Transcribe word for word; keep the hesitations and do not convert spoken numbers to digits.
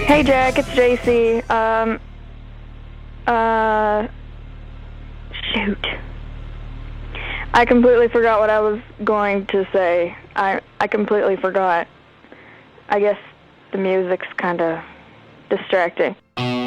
Hey Jack, it's J C. Um, uh, shoot. I completely forgot what I was going to say. I, I completely forgot. I guess the music's kind of distracting.